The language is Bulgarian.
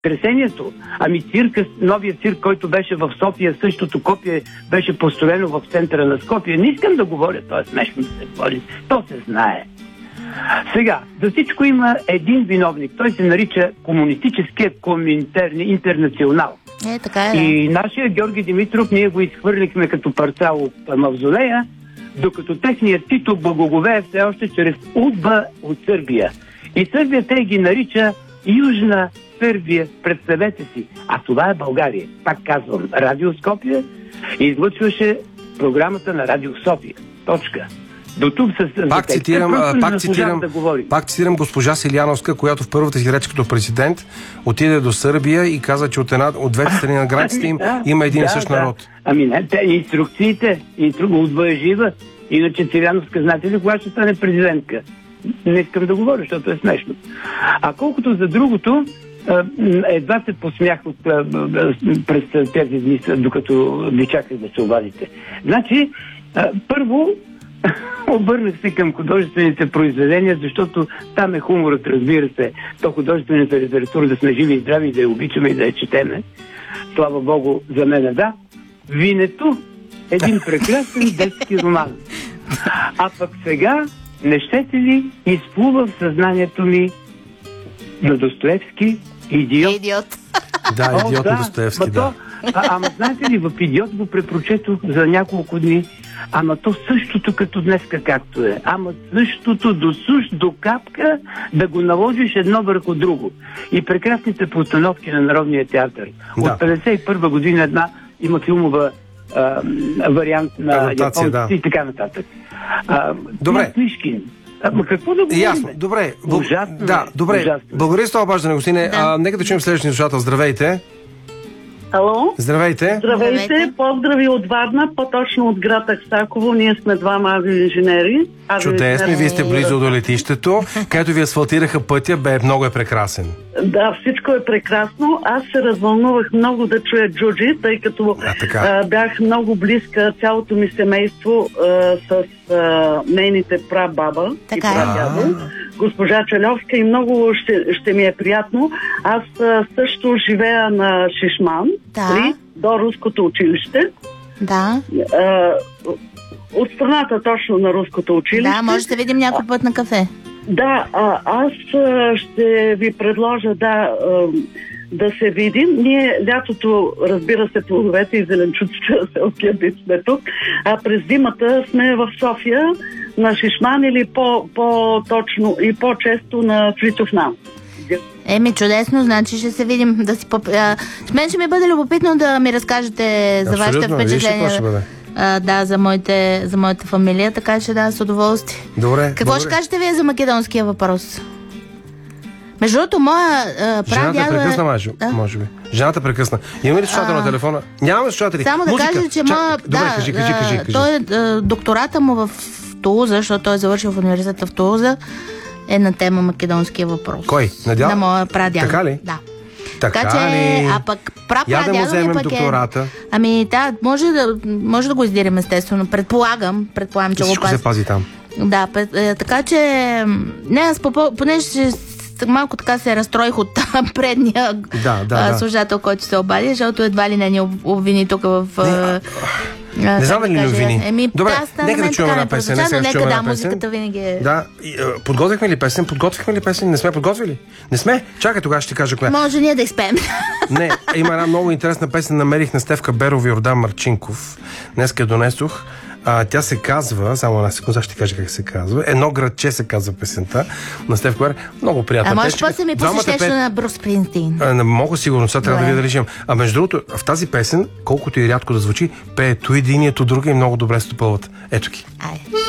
Кресението. Ами цирка, новия цирк, който беше в София, същото копие беше построено в центъра на Скопие. Не искам да говоря, то е смешно да се говори. То се знае. Сега, за всичко има един виновник. Той се нарича Комунистическия интернационал. Така е. И нашия Георги Димитров, ние го изхвърлихме като парцал от мавзолея, докато техният Тито благоговее все още чрез УДБА от Сърбия. И Сърбия те ги нарича Южна Сърбия, представете си. А това е България. Пак казвам, Радио Скопие излъчваше програмата на Радио София. Точка. До тук пак цитирам госпожа Силияновска, която в първата си реч като президент отиде до Сърбия и каза, че от двете страни на границата им има един и същ народ. Ами не, инструкциите, УДБА е жива. Иначе Силияновска, знаете ли, кога ще стане президентка? Не искам да говоря, защото е смешно. А колкото за другото, едва се посмях през тези дни, докато ви чаках да се обадите. Значи, първо, обърнах се към художествените произведения, защото там е хуморът, разбира се. То художествената литература, да сме живи и здрави, да я обичаме и да я четеме. Слава Богу, за мен да. Винето, един прекрасен детски роман. А пък сега, не щете ли, изплува в съзнанието ми на Достоевски Идиот. Да, Идиот на Достоевски, да. Ама знаете ли, в Идиот го препрочетох за няколко дни. Ама то същото като днеска както е. Ама същото до суш, до капка да го наложиш едно върху друго. И прекрасните постановки на Народния театър. Да. От 1951 година една има филмова вариант на японци и така нататък. Добре. Мишкин. Ама какво да говорим? Ясно, добре. Ужасно. Да, добре. Ужасно. Благодаря за това обаждане, господине. Нека да чуем следващия слушател. Здравейте. Ало? Здравейте. Здравейте. Поздрави от Варна, по-точно от град Аксаково. Ние сме двама авиоинженери. Чудесно, вие сте близо до летището, където ви асфалтираха пътя, много е прекрасен. Да, всичко е прекрасно. Аз се развълнувах много да чуя Джуджи, тъй като бях много близка, цялото ми семейство с нейните прабаба и прадядо, госпожа Чалевска, и много ще ми е приятно. Аз също живея на Шишман, до руското училище. Да. От страната точно на руското училище. Да, може да видим някой път на кафе. Да, аз ще ви предложа да се видим. Ние лятото, разбира се, плодовете и зеленчуците на селския бит сме тук, а през зимата сме в София на Шишман или по-точно и по-често на Фритьофнан. Чудесно, значи ще се видим. Мен ще ми бъде любопитно да ми разкажете за вашите впечатления. За моята фамилия, така че с удоволствие. Добре. Какво ще кажете вие за македонския въпрос? Между другото, моя прадядо... Жената прекъсна, може би. Жената прекъсна. Имаме ли слушател на телефона? Нямаме слушатели. Само да кажа, че кажи. Той доктората му в Тулуза, защото той е завършил в университета в Тулуза, е на тема македонския въпрос. Кой? Надял? На моя прадядо. Така ли? Да. Така че, а пък прапрадядо да му вземем доктората. Може да го издирим, естествено. Предполагам, че го пази. Всичко се пази там. Да, така че понеже малко така се разстроих от предния служател, който се обади, защото едва ли не ни обвини тук в... Не знам дали ни обвини. Добре, нека да чуем една песен. Музиката винаги е... Да, подготвихме ли песен? Не сме подготвили? Не сме? Чакай, тогава ще ти кажа коя. Може ние да изпеем. Не, има една много интересна песен, намерих на Стефка Беров и Йордан Марчинков. Днеска донесох. Тя се казва, само една секунда, ще ти кажа как се казва. Едно градче се казва песента на Стефка Беров. Много приятна песен. Може после ми пуснеш нещо на Брус Спринстин. Мога сигурно, сега трябва да ви да решим. А между другото, в тази песен, колкото и рядко да звучи, пее то единия, то друга и много добре се допълват. Ето ги.